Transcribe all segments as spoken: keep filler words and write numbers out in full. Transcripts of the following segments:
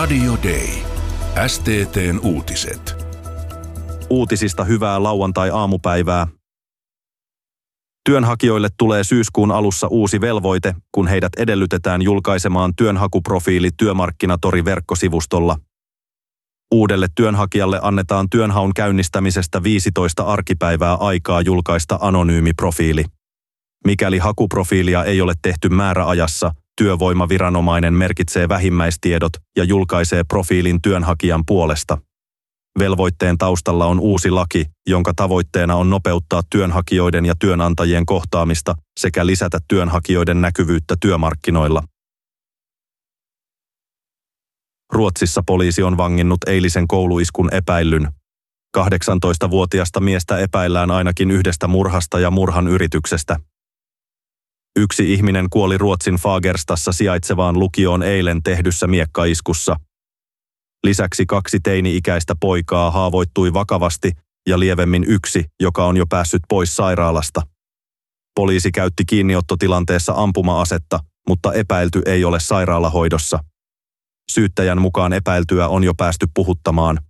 Radio Day. S T T:n uutiset. Uutisista hyvää lauantai-aamupäivää. Työnhakijoille tulee syyskuun alussa uusi velvoite, kun heidät edellytetään julkaisemaan työnhakuprofiili Työmarkkinatori-verkkosivustolla. Uudelle työnhakijalle annetaan työnhaun käynnistämisestä viisitoista arkipäivää aikaa julkaista anonyymi profiili. Mikäli hakuprofiilia ei ole tehty määräajassa, työvoimaviranomainen merkitsee vähimmäistiedot ja julkaisee profiilin työnhakijan puolesta. Velvoitteen taustalla on uusi laki, jonka tavoitteena on nopeuttaa työnhakijoiden ja työnantajien kohtaamista sekä lisätä työnhakijoiden näkyvyyttä työmarkkinoilla. Ruotsissa poliisi on vanginnut eilisen kouluiskun epäillyn. kahdeksantoistavuotiasta miestä epäillään ainakin yhdestä murhasta ja murhan yrityksestä. Yksi ihminen kuoli Ruotsin Fagerstassa sijaitsevaan lukioon eilen tehdyssä miekkaiskussa. Lisäksi kaksi teini-ikäistä poikaa haavoittui vakavasti ja lievemmin yksi, joka on jo päässyt pois sairaalasta. Poliisi käytti kiinniottotilanteessa ampuma-asetta, mutta epäilty ei ole sairaalahoidossa. Syyttäjän mukaan epäiltyä on jo päästy puhuttamaan.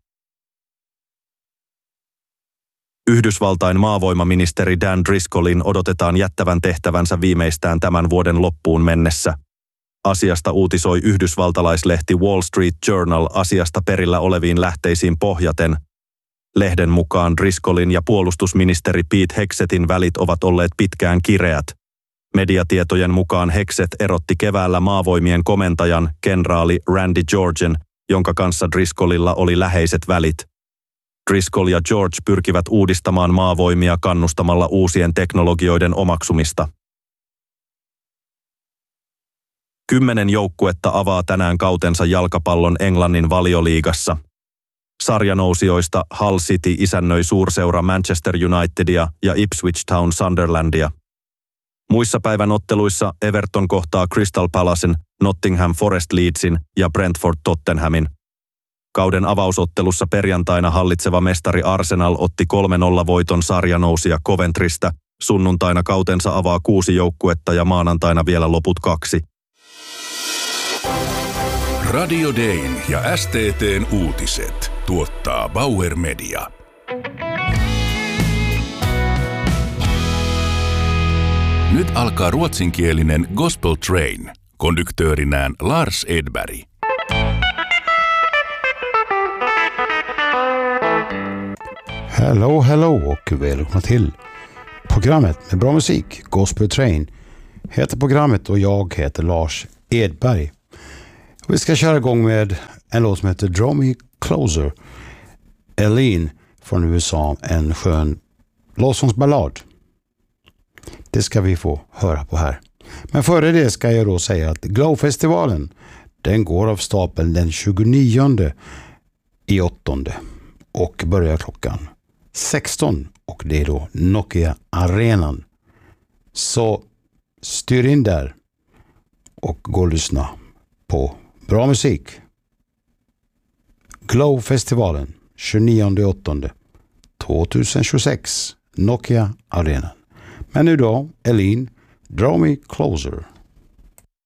Yhdysvaltain maavoimaministeri Dan Driscollin odotetaan jättävän tehtävänsä viimeistään tämän vuoden loppuun mennessä. Asiasta uutisoi yhdysvaltalaislehti Wall Street Journal asiasta perillä oleviin lähteisiin pohjaten. Lehden mukaan Driscollin ja puolustusministeri Pete Hexetin välit ovat olleet pitkään kireät. Mediatietojen mukaan Hexet erotti keväällä maavoimien komentajan, kenraali Randy Georgen, jonka kanssa Driscollilla oli läheiset välit. Driscoll ja George pyrkivät uudistamaan maavoimia kannustamalla uusien teknologioiden omaksumista. Kymmenen joukkuetta avaa tänään kautensa jalkapallon Englannin Valioliigassa. Sarjanousijoista Hull City isännöi suurseura Manchester Unitedia ja Ipswich Town Sunderlandia. Muissa päivän otteluissa Everton kohtaa Crystal Palacen, Nottingham Forest Leedsin ja Brentford Tottenhamin. Kauden avausottelussa perjantaina hallitseva mestari Arsenal otti kolme nolla voiton sarjanousija Coventrystä. Sunnuntaina kautensa avaa kuusi joukkuetta ja maanantaina vielä loput kaksi. Radio Dayn ja S T T:n uutiset tuottaa Bauer Media. Nyt alkaa ruotsinkielinen Gospel Train. Konduktöörinään Lars Edberg. Hello, hello och välkomna till programmet med bra musik, Gospel Train. Heter programmet och jag heter Lars Edberg. Vi ska köra igång med en låt som heter Draw Me Closer. Eileen från U S A, en skön lovsångsballad. Det ska vi få höra på här. Men före det ska jag då säga att Glow-festivalen, den går av stapeln den tjugonionde i åttonde och börjar klockan sexton och det är då Nokia Arenan. Så styr in där och gå och lyssna på bra musik. Glow-festivalen tjugonionde åttonde tjugohundratjugosex, Nokia Arenan. Men nu då, Eileen, Draw Me Closer.